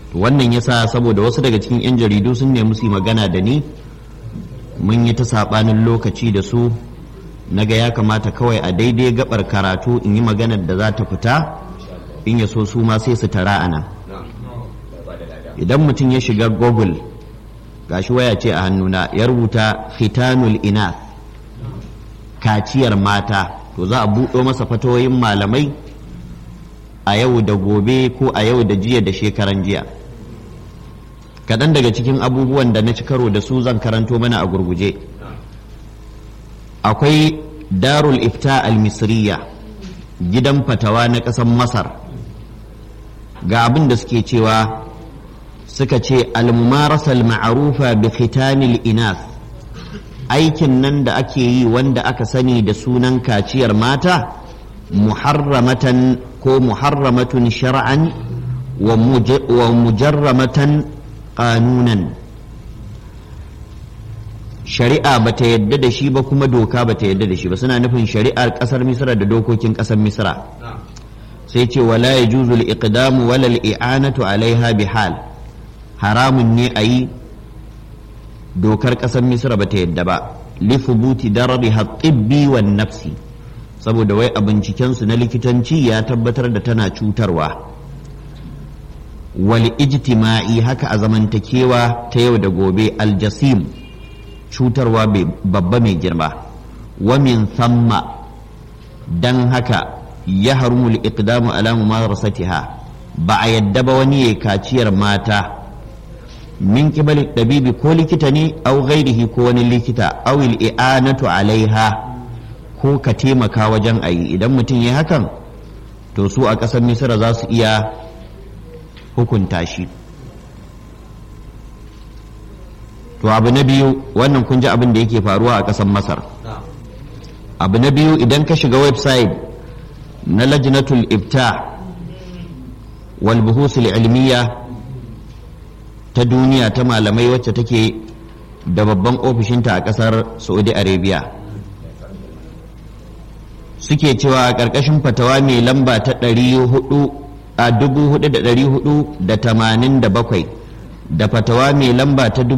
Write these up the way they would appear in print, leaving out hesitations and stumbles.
wannan yasa saboda wasu daga cikin 'yan jaridu sun nemi su magana da ni, mun yi ta saɓanin lokaci da su, naga ya kamata kawai a daidai gabar karatu in yi maganar da za ta fita, in ya so su ma sai su tara a nan. Idan mutum ya shiga Google, gashi waya ce a hannuna, ya rubuta khitanul inath, kaciyar mata, to za a buɗo masa fatawoyin malamai a yau da gobe ko a yau da jiya da shekaran jiya. Kaɗan daga cikin abubuwan da na ci karo da su zan karanto mana a gurguje. Akwai darul ifta al-misriya, gidan fatawa na ƙasar Masar, ga abin da suke cewa, suka ce al-mumarasa al-ma'rufa bi khitanil inath, aikin nan da ake yi wanda aka sani da sunan kaciyar mata, muharramatan ko muharramatun shar'an wa mujarramatan qanunan, shari'a bata yadda da shi ba kuma doka bata yadda da shi ba. Suna nufin shari'ar kasar Misra da dokokin kasar Misra. Sai ce wala yajuzu al-iqdamu wala al-i'anatu alaiha bihal, haramun ne a yi, dokar kasar Misra bata yadda ba, li thubuti darariha tibbi wan nafsi, saboda wai a binciken su na likitanci ya tabbatar da tana cutarwa. Wal ijtima'i, haka a zamantakewa ta yau da gobe, aljasim, cutarwa babba mai girma. Wa min thamma, dan haka ya harumul iqdamu ala mumarasatiha, ba a yadda ba wani ya kaciyar mata min qibali dabibi, ko likita ne, au ghairihi ko wani likita, au i'anatu alaiha, ko ka taimaka wajen ayi. Idan mutum ya hakan, to su a ƙasar Misra za su iya hukunta shi. To abu na biyu, wannan kun ji abin da yake faruwa a ƙasar Masar. Abu na biyu, idan ka shiga website na lajnatul ibta wal buhusul ilmiya ta duniya ta malamai, wacce take da babban ofishinta a ƙasar Saudi Arabia, suke cewa a ƙarƙashin fatawa mai lamba ta 4,487 da fatawa mai lamba ta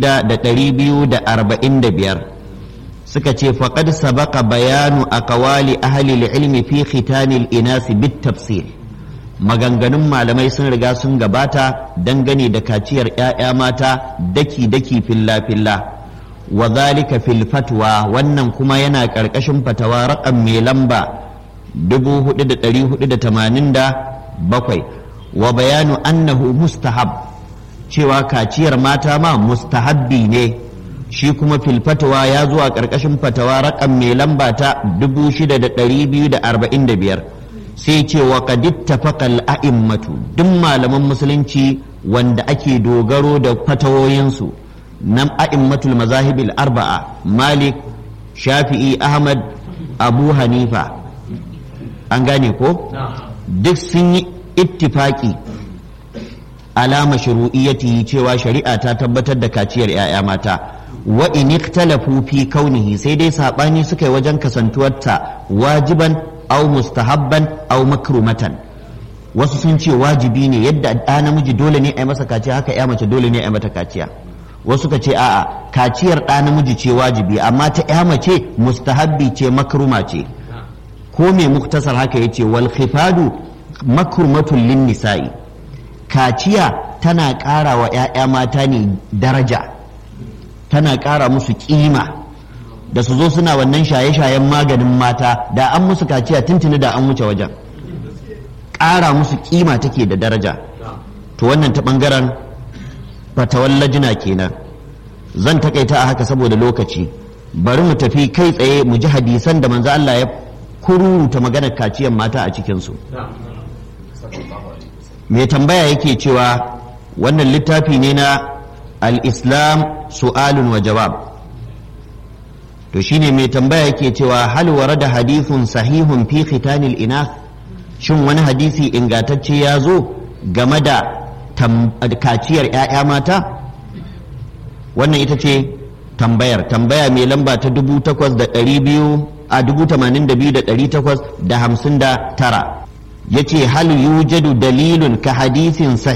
6,245, suka ce faqad sabaqa bayanu aqwali ahli al-ilmi fi khitanil inasi bit tafsil, maganganun malamai sun riga sun gabata dangane da kaciyar 'ya'ya mata daki-daki filla-filla. Wa zalika fil fatwa, wannan kuma yana ƙarƙashin fatawa raƙam mai lamba 4,487, wa bayanu annahu mustahab, cewa kaciyar mata ma mustahabbi ne, shi kuma fil fatwa ya zuwa ƙarƙashin fatawa raƙam mai lamba ta 6,245. sai ce wa qad ittafaqa al-a'immatu, duk malaman musulunci wanda ake dogaro da fatawoyinsu nan a'immatul mazahibil arba'a, Malik, Shafi'i, Ahmad, Abu Hanifa, an gane ko, duk sun yi ittifaki ala mashru'iyyati, cewa shari'a ta tabbatar da kaciyar 'ya'ya mata. Wa in ikhtalafu fi kaunihi, sai dai sabani suka yi wajen kasantuwarta wajiban aw mustahabban aw makrumatan. Wasu sun ce wajibi ne, yadda ɗa namiji dole ne a yi masa kaciya, haka ya mace dole ne a yi mata kaciya. Wasu ka ce a'a, kaciyar ɗa namiji ce wajibi, amma ta ya mace mustahabbi ce, makruma ce. Ko mai muktasar haka yace wal khifadu makrumatun lin nisa'i, kaciya tana ƙara wa 'ya'ya mata ne daraja, tana ƙara musu ƙima. Da su zo suna wannan shaye-shayen maganin mata, da an musu kaciya tuntuni da an wuce wajen, ƙara musu ƙima take da daraja. To wannan ta ɓangaren fatawar lajina kenan. Zan takaita a haka saboda lokaci, bari mu tafi kai tsaye mu ji hadisan da manzo Allah ya kururuta maganar kaciyar mata a cikinsu. Mai tambaya yake cewa wannan littafi ne na al-islam su'alun wa jawab. To shine mai tambaya yake cewa hal warada hadithun sahihun fi khitanil inath, shin wani hadisi ingantacce ya zo game da kaciyar 'ya'ya mata? Wannan ita ce tambaya mai lamba ta 82,859 yace hal yujadu dalilun ka hadisin sahih